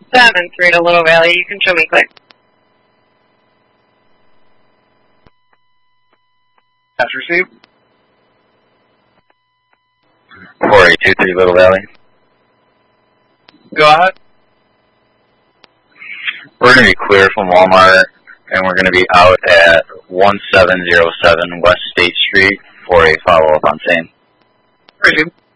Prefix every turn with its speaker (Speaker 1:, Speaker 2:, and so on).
Speaker 1: 7-3 to Little Valley. You can show me quick.
Speaker 2: That's received.
Speaker 3: 4823 Little Valley.
Speaker 2: Go ahead.
Speaker 3: We're going to be clear from Walmart, and we're going to be out at 1707 West State Street for a follow-up on same.
Speaker 2: Received.